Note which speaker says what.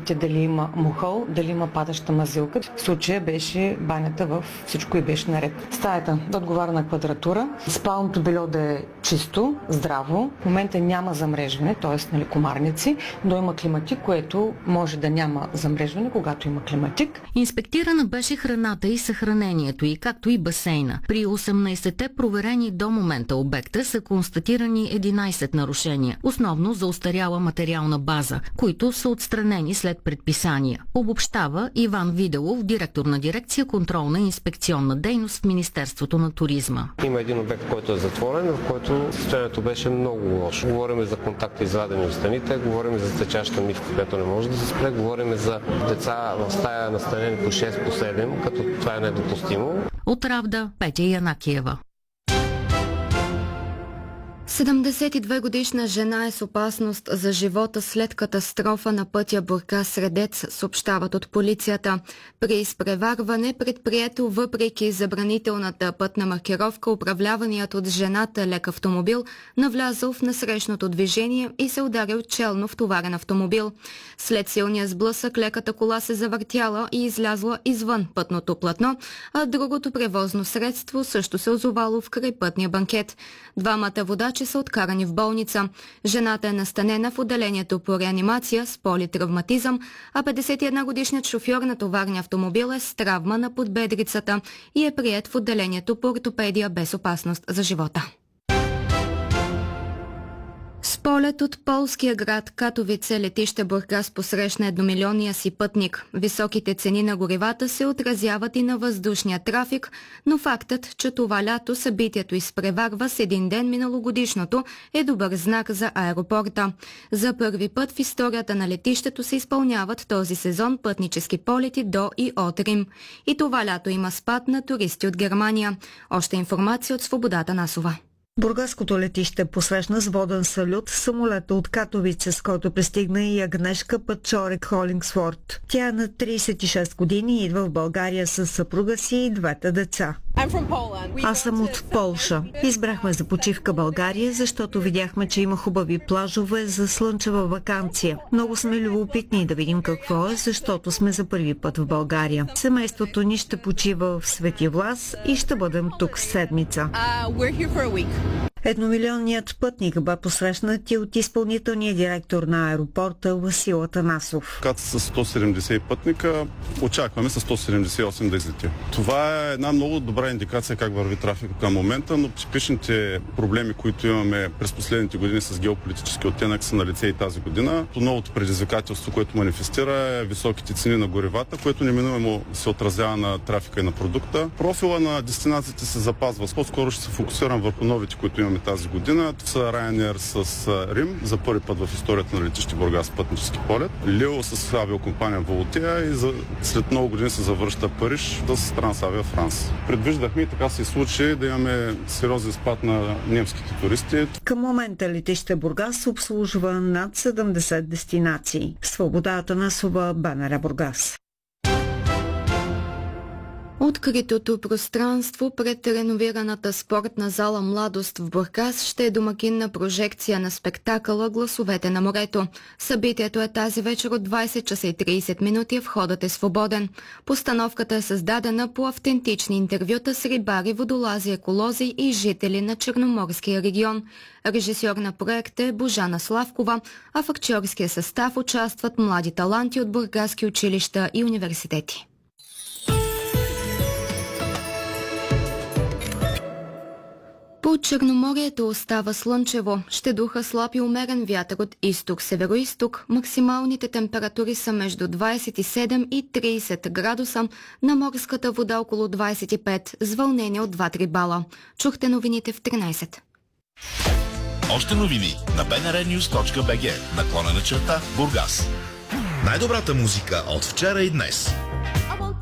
Speaker 1: видите дали има мухъл, дали има падаща мазилка. В случая беше банята всичко и беше наред. Стаята да отговаря на квадратура, спалното бельо да е чисто, здраво. В момента няма замрежване, т.е. комарници, но има климатик, което може да няма замрежване, когато има климатик.
Speaker 2: Инспектирана беше храната и съхранението й, както и басейна. При 18-те проверени до момента обекта са констатирани 11 нарушения, основно за остаряла материална база, които са отстранени след предписания. Обобщава Иван Виделов, директор на дирекция контролна и инспекционна дейност в Министерството на туризма.
Speaker 3: Има един обект, който е затворен, в който състоянието беше много лошо. Говорим за контакти извадени от стените, говорим за течаща мивка, която не може да се спре, говорим за деца в стая настанени по 6 по 7, като това е недопустимо.
Speaker 2: От Равда, Петя Янакиева.
Speaker 4: 72-годишна жена е с опасност за живота след катастрофа на пътя Бургас-Средец, съобщават от полицията. При изпреварване, предприето въпреки забранителната пътна маркировка, управляваният от жената лек автомобил навлязъл в насрещното движение и се ударил челно в товарен автомобил. След силния сблъсък леката кола се завъртяла и излязла извън пътното платно, а другото превозно средство също се озовало в крайпътния банкет. Двамата водачи са откарани в болница. Жената е настанена в отделението по реанимация с политравматизъм, а 51-годишният шофьор на товарния автомобил е с травма на подбедрицата и е приет в отделението по ортопедия без опасност за живота. С полет от полския град Катовице летище Бургас посрещна едномилионния си пътник. Високите цени на горивата се отразяват и на въздушния трафик, но фактът, че това лято събитието изпреварва с един ден миналогодишното, е добър знак за аеропорта. За първи път в историята на летището се изпълняват този сезон пътнически полети до и от Рим. И това лято има спад на туристи от Германия. Още информация от Свобода Танасова.
Speaker 5: Бургаското летище посрещна с воден салют самолета от Катовице, с който пристигна и Агнешка Пачорек Холингсворт. Тя е на 36 години и идва в България с съпруга си и двете деца. Аз съм от Полша. Избрахме за почивка България, защото видяхме, че има хубави плажове за слънчева ваканция. Много сме любопитни да видим какво е, защото сме за първи път в България. Семейството ни ще почива в Свети Влас и ще бъдем тук седмица. Едномилионният пътник бе посрещнат и от изпълнителния директор на аеропорта Васил Атанасов.
Speaker 6: Като с 170 пътника, очакваме с 178 да излети. Това е една много добра индикация как върви трафика към момента, но типичните проблеми, които имаме през последните години с геополитически оттенък, са на лице и тази година. Новото предизвикателство, което манифестира, е високите цени на горивата, което неминуемо се отразява на трафика и на продукта. Профила на дестинациите се запазва. По-скоро ще се фокусирам върху новите, които имаме тази година. Това са Ryanair с Рим, за първи път в историята на летище Бургас пътнически полет. Лео с авиокомпания Волтия и след много години се завръща Париж с Трансавиа Франс. Предвиждахме и така се случи да имаме сериозен спад на немските туристи.
Speaker 5: Към момента летище Бургас обслужва над 70 дестинации. Свобода Атанасова, БНР Бургас.
Speaker 4: Откритото пространство пред реновираната спортна зала Младост в Бургас ще е домакин на прожекция на спектакъла "Гласовете на морето". Събитието е тази вечер от 20 часа и 30 минути, входът е свободен. Постановката е създадена по автентични интервюта с рибари, водолази, еколози и жители на Черноморския регион. Режисьор на проекта е Божана Славкова, а в актьорския състав участват млади таланти от бургаски училища и университети. По Черноморието остава слънчево. Ще духа слаб и умерен вятър от изток-североизток. Максималните температури са между 27 и 30 градуса. На морската вода около 25, с вълнение от 2-3 бала. Чухте новините в 13.
Speaker 7: Още новини на bnrnews.bg /Бургас. Най-добрата музика от вчера и днес.